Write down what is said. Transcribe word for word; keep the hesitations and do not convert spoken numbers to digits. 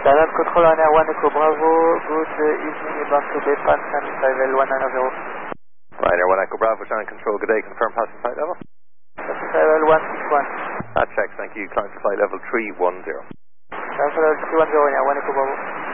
Dallas Control on Air one Echo Bravo, good evening, about to Bepan, San five L one nine zero. Ryanair one Echo Bravo, Channel Control, good day, confirm passing flight level. San five L one six one. That checks, thank you, climb to flight level three one zero. San five L three one zero, yeah, one Echo Bravo.